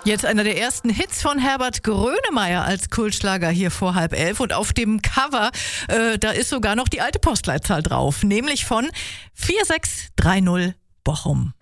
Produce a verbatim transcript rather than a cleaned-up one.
Jetzt einer der ersten Hits von Herbert Grönemeyer als Kultschlager hier vor halb elf. Und auf dem Cover, äh, da ist sogar noch die alte Postleitzahl drauf, nämlich von vier sechs drei null Bochum.